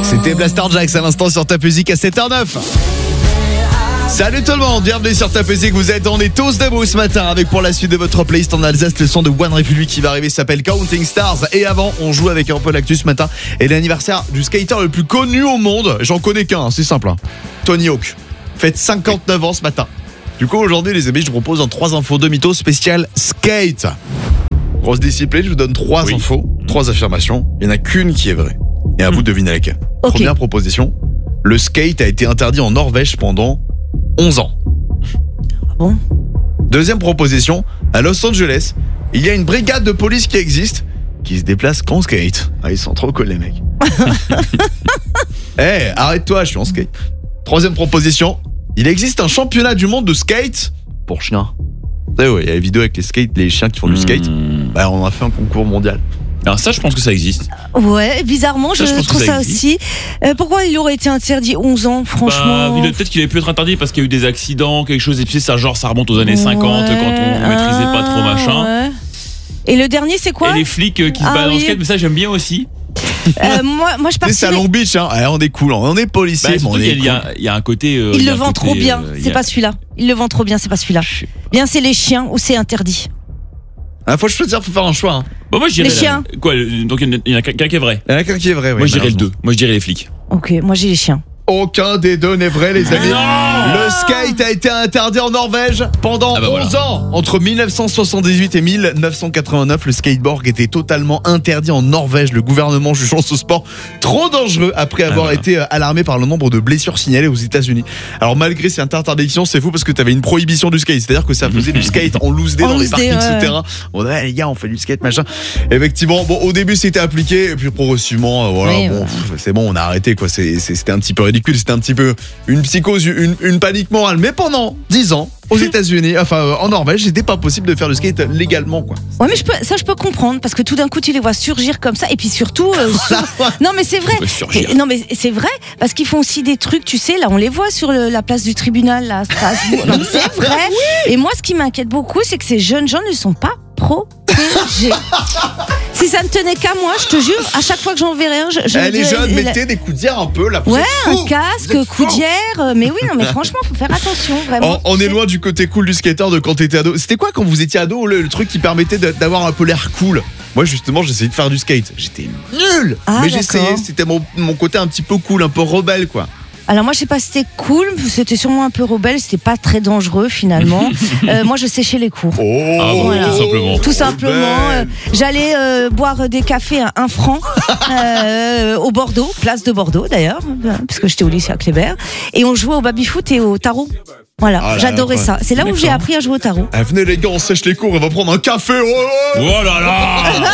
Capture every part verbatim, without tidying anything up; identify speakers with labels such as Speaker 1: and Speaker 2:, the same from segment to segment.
Speaker 1: C'était Blaster Jacks à l'instant sur Top Music à sept heures neuf. Salut tout le monde, bienvenue sur Top Music. Vous êtes, on est tous debout ce matin avec pour la suite de votre playlist en Alsace le son de One Republic qui va arriver, s'appelle Counting Stars. Et avant, on joue avec un peu l'actu ce matin et l'anniversaire du skater le plus connu au monde. J'en connais qu'un, hein, c'est simple. Hein. Tony Hawk, fête cinquante-neuf ans ce matin. Du coup aujourd'hui les amis, je vous propose un trois infos de mythos spécial skate. Grosse discipline, je vous donne trois oui. infos, trois affirmations. Il n'y en a qu'une qui est vraie. Et à mmh. vous de deviner laquelle. Okay. Première proposition, le skate a été interdit en Norvège pendant onze ans.
Speaker 2: Ah bon ?
Speaker 1: Deuxième proposition, à Los Angeles, il y a une brigade de police qui existe, qui se déplace qu'en skate. Ah, ils sont trop cool les mecs. Eh, hey, arrête-toi, je suis en skate. Troisième proposition, il existe un championnat du monde de skate pour chiens. Vous savez, ouais, il y a les vidéos avec les skates, les chiens qui font du skate. Mmh. Bah, on a fait un concours mondial.
Speaker 3: Alors ça, je pense que ça existe.
Speaker 2: Ouais, bizarrement, ça, je, je trouve ça, ça aussi. Euh, pourquoi il aurait été interdit onze ans, franchement ?
Speaker 3: Bah, peut-être qu'il avait pu être interdit parce qu'il y a eu des accidents, quelque chose. Et puis ça, genre, ça remonte aux années ouais, cinquante quand on ah, maîtrisait pas trop machin. Ouais.
Speaker 2: Et le dernier, c'est quoi ?
Speaker 3: Et les flics euh, qui se ah, battent oui. en skate, mais ça, j'aime bien aussi.
Speaker 2: Euh, moi, moi, je partais.
Speaker 1: C'est à Long Beach, hein. Ouais, on est cool, on est policiers.
Speaker 3: Bah, il y, cool. y, y a un côté. Euh,
Speaker 2: il le vend trop bien. Euh, c'est a... pas celui-là. Il le vend trop bien. C'est pas celui-là. Bien, c'est les chiens ou c'est interdit.
Speaker 1: Ah, faut choisir, faut faire un choix. Hein.
Speaker 3: Bah, moi, je dirais
Speaker 2: les chiens.
Speaker 3: La... Quoi Donc il y en a qu'un qui est vrai.
Speaker 1: Il y en a qu'un qui est vrai. Oui,
Speaker 3: moi, je dirais le deux. Moi, je dirais les flics.
Speaker 2: Ok, moi j'ai les chiens.
Speaker 1: Aucun des deux n'est vrai, les amis.
Speaker 3: Non
Speaker 1: le skate a été interdit en Norvège pendant ah bah onze voilà. ans. Entre dix-neuf cent soixante-dix-huit et dix-neuf cent quatre-vingt-neuf, le skateboard était totalement interdit en Norvège. Le gouvernement jugeant ce sport trop dangereux après avoir ah bah. été alarmé par le nombre de blessures signalées aux États-Unis. Alors malgré cette interdiction, c'est fou parce que tu avais une prohibition du skate, c'est-à-dire que ça faisait du skate en loose day dans les parkings ouais. souterrains. On dit, ouais, les gars, on fait du skate machin. Effectivement, bon, au début c'était appliqué et puis progressivement, euh, voilà, oui, bon, ouais. pff, c'est bon, on a arrêté quoi. C'est, c'est, c'était un petit peu ridicule, c'était un petit peu une psychose, une, une panique morale. Mais pendant dix ans, aux États-Unis, enfin euh, en Norvège, c'était pas possible de faire le skate légalement, quoi.
Speaker 2: Ouais, mais je peux, ça je peux comprendre parce que tout d'un coup tu les vois surgir comme ça et puis surtout. Euh, sur... Non mais c'est vrai. Et, non mais c'est vrai parce qu'ils font aussi des trucs, tu sais, là on les voit sur le, la place du tribunal là, à Strasbourg. Non, c'est vrai. Oui. Et moi, ce qui m'inquiète beaucoup, c'est que ces jeunes gens ne sont pas protégés. Si ça ne tenait qu'à moi, je te jure, à chaque fois que j'en verrai un, je, je
Speaker 1: eh, les jeunes, la... mettez des coudières un peu là.
Speaker 2: Ouais, un casque, coudière. Mais oui, non, mais franchement, faut faire attention, vraiment.
Speaker 1: On, on est loin du côté cool du skater de quand t'étais ado. C'était quoi quand vous étiez ado, le, le truc qui permettait de, d'avoir un peu l'air cool? Moi, justement, j'essayais de faire du skate. J'étais nul,
Speaker 2: ah,
Speaker 1: mais j'essayais. C'était mon, mon côté un petit peu cool, un peu rebelle, quoi.
Speaker 2: Alors moi je sais pas si c'était cool, c'était sûrement un peu rebelle, c'était pas très dangereux finalement. euh, moi je séchais les cours.
Speaker 1: Oh,
Speaker 3: ah bon, voilà. Tout simplement.
Speaker 2: Tout simplement. Euh, j'allais euh, boire des cafés à un franc euh, au Bordeaux, place de Bordeaux d'ailleurs, parce que j'étais au lycée à Kléber, et on jouait au baby-foot et au tarot. Voilà, ah là, j'adorais là, ça. C'est là où j'ai appris à jouer au tarot.
Speaker 1: Eh, venez les gars, on sèche les cours, on va prendre un café. Oh,
Speaker 3: oh là là.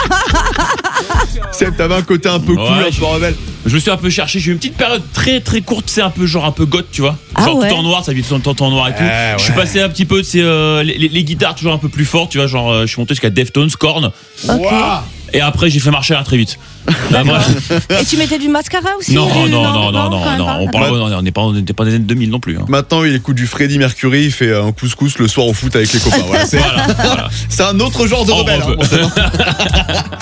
Speaker 1: C'est, t'avais un côté un peu cool, ouais, un peu rebelle.
Speaker 3: Je me suis un peu cherché, j'ai eu une petite période très très courte, c'est un peu genre un peu goth, tu vois.
Speaker 2: Ah
Speaker 3: genre
Speaker 2: ouais.
Speaker 3: tout en noir, ça vit tout en, tout en noir et tout. Euh, ouais. Je suis passé un petit peu, c'est euh, les, les guitares toujours un peu plus fortes, tu vois, genre euh, je suis monté jusqu'à Deftones, Korn.
Speaker 2: Okay. Wow.
Speaker 3: Et après j'ai fait marcher là très vite.
Speaker 2: Là, et tu mettais du mascara aussi?
Speaker 3: Non, non, non, non, non, non, non, on parle, on n'est pas, on n'était pas des années deux mille non plus. Hein.
Speaker 1: Maintenant, il écoute du Freddie Mercury, il fait un couscous le soir au foot avec les copains. Voilà, c'est,
Speaker 3: voilà, voilà.
Speaker 1: C'est un autre genre de rebelle. Hein,